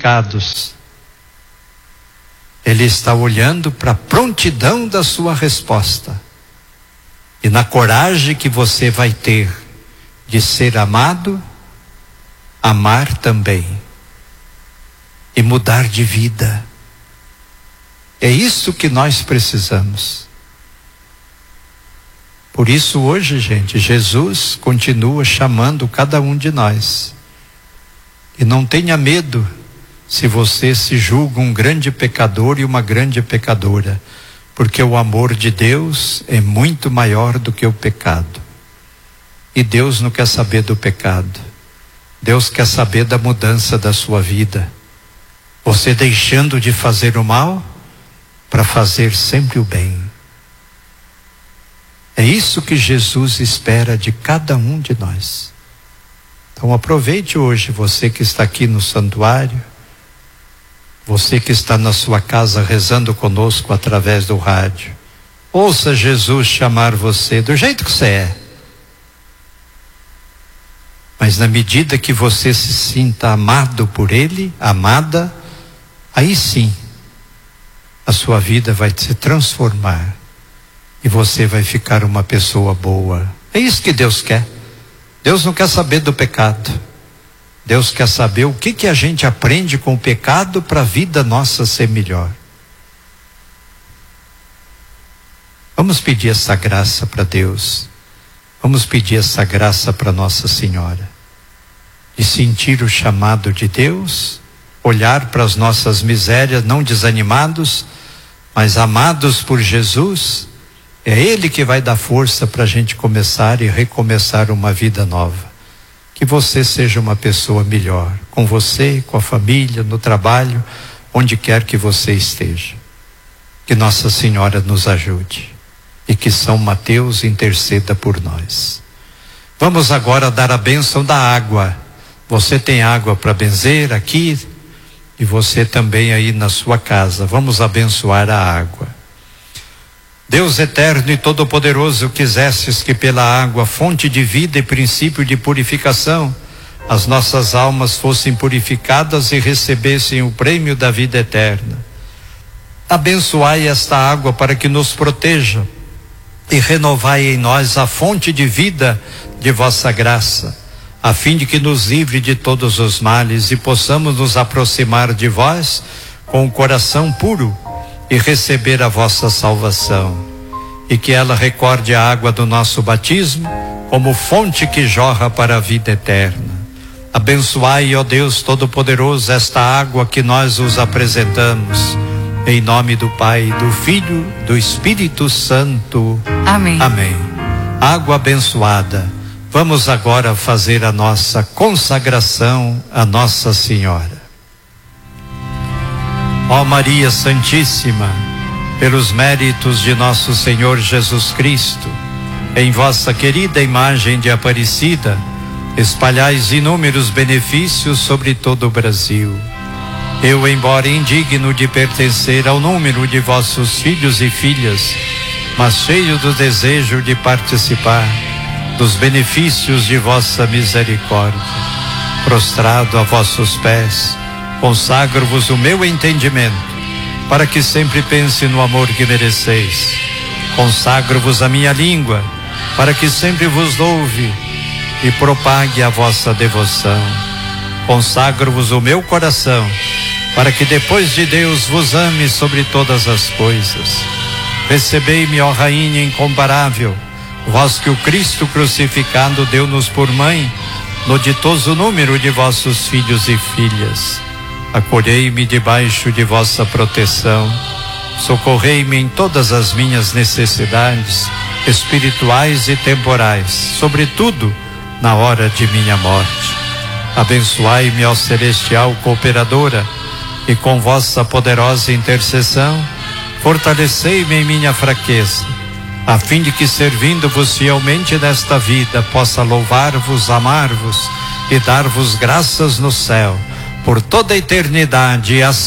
pecados. Ele está olhando para a prontidão da sua resposta e na coragem que você vai ter de ser amado, amar também e mudar de vida. É isso que nós precisamos. Por isso hoje, gente, Jesus continua chamando cada um de nós. E não tenha medo se você se julga um grande pecador e uma grande pecadora, porque o amor de Deus é muito maior do que o pecado. E Deus não quer saber do pecado. Deus quer saber da mudança da sua vida. Você deixando de fazer o mal para fazer sempre o bem. É isso que Jesus espera de cada um de nós. Então aproveite hoje, você que está aqui no santuário, você que está na sua casa rezando conosco através do rádio. Ouça Jesus chamar você do jeito que você é. Mas na medida que você se sinta amado por Ele, amada, aí sim, a sua vida vai se transformar e você vai ficar uma pessoa boa. É isso que Deus quer. Deus não quer saber do pecado. Deus quer saber o que a gente aprende com o pecado para a vida nossa ser melhor. Vamos pedir essa graça para Deus. Vamos pedir essa graça para Nossa Senhora. De sentir o chamado de Deus, olhar para as nossas misérias, não desanimados, mas amados por Jesus. É Ele que vai dar força para a gente começar e recomeçar uma vida nova. Que você seja uma pessoa melhor, com você, com a família, no trabalho, onde quer que você esteja. Que Nossa Senhora nos ajude e que São Mateus interceda por nós. Vamos agora dar a bênção da água. Você tem água para benzer aqui e você também aí na sua casa. Vamos abençoar a água. Deus eterno e todo-poderoso, quisestes que pela água, fonte de vida e princípio de purificação, as nossas almas fossem purificadas e recebessem o prêmio da vida eterna. Abençoai esta água para que nos proteja e renovai em nós a fonte de vida de vossa graça, a fim de que nos livre de todos os males e possamos nos aproximar de vós com o coração puro e receber a vossa salvação, e que ela recorde a água do nosso batismo como fonte que jorra para a vida eterna. Abençoai, ó Deus Todo-Poderoso, esta água que nós os apresentamos, em nome do Pai, do Filho, do Espírito Santo. Amém. Amém. Água abençoada. Vamos agora fazer a nossa consagração a Nossa Senhora. Ó Maria Santíssima, pelos méritos de nosso Senhor Jesus Cristo, em vossa querida imagem de Aparecida, espalhais inúmeros benefícios sobre todo o Brasil. Eu, embora indigno de pertencer ao número de vossos filhos e filhas, mas cheio do desejo de participar dos benefícios de vossa misericórdia, prostrado a vossos pés, consagro-vos o meu entendimento, para que sempre pense no amor que mereceis. Consagro-vos a minha língua, para que sempre vos louve e propague a vossa devoção. Consagro-vos o meu coração, para que depois de Deus vos ame sobre todas as coisas. Recebei-me, ó Rainha incomparável, vós que o Cristo crucificado deu-nos por mãe, no ditoso número de vossos filhos e filhas. Acolhei-me debaixo de vossa proteção, socorrei-me em todas as minhas necessidades, espirituais e temporais, sobretudo na hora de minha morte. Abençoai-me, ó celestial cooperadora, e com vossa poderosa intercessão, fortalecei-me em minha fraqueza, a fim de que, servindo-vos fielmente nesta vida, possa louvar-vos, amar-vos e dar-vos graças no céu, por toda a eternidade.